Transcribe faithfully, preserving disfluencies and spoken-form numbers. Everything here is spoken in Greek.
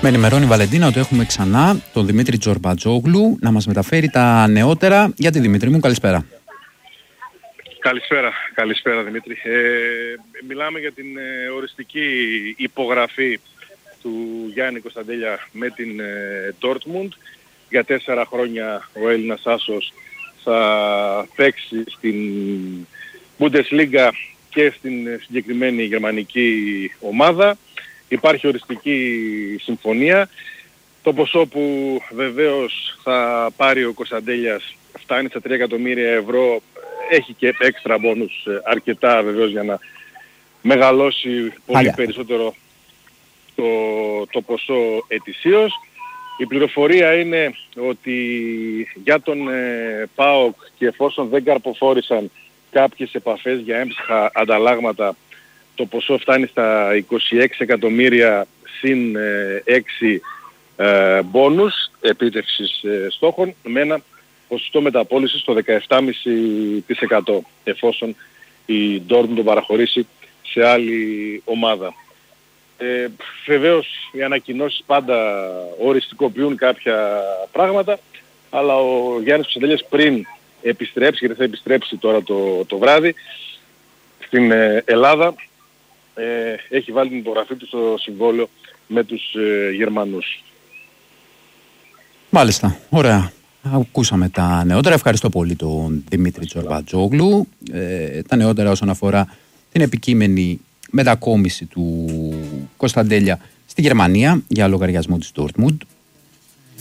Με ενημερώνει η Βαλεντίνα ότι έχουμε ξανά τον Δημήτρη Τζορμπατζόγλου να μας μεταφέρει τα νεότερα. Γιατί, Δημήτρη μου, καλησπέρα. Καλησπέρα, καλησπέρα Δημήτρη. Ε, μιλάμε για την ε, οριστική υπογραφή του Γιάννη Κωνσταντέλια με την ε, Dortmund. Για τέσσερα χρόνια ο Έλληνας άσος θα παίξει στην Bundesliga και στην συγκεκριμένη γερμανική ομάδα. Υπάρχει οριστική συμφωνία. Το ποσό που βεβαίως θα πάρει ο Κωνσταντέλιας φτάνει στα τρία εκατομμύρια ευρώ. Έχει και έξτρα μπόνους αρκετά βεβαίως για να μεγαλώσει πολύ Άλλα. περισσότερο το, το ποσό ετησίως. Η πληροφορία είναι ότι για τον ε, ΠΑΟΚ, και εφόσον δεν καρποφόρησαν κάποιες επαφές για έμψυχα ανταλλάγματα, το ποσό φτάνει στα είκοσι έξι εκατομμύρια συν ε, έξι ε, μπόνους επίτευξης ε, στόχων, με ένα ποσοστό μεταπώλησης στο δεκαεπτά κόμμα πέντε τοις εκατό εφόσον η Dortmund τον παραχωρήσει σε άλλη ομάδα. Ε, βεβαίως οι ανακοινώσεις πάντα οριστικοποιούν κάποια πράγματα, αλλά ο Γιάννης Κωνσταντέλιας πριν επιστρέψει, γιατί θα επιστρέψει τώρα το, το βράδυ στην ε, Ελλάδα, ε, έχει βάλει την υπογραφή του στο συμβόλαιο με τους ε, Γερμανούς. Μάλιστα, ωραία. Ακούσαμε τα νεότερα. Ευχαριστώ πολύ τον Δημήτρη Τζορμπατζόγλου. Ε, τα νεότερα όσον αφορά την επικείμενη μετακόμιση του Κωνσταντέλια στη Γερμανία για λογαριασμό της Dortmund.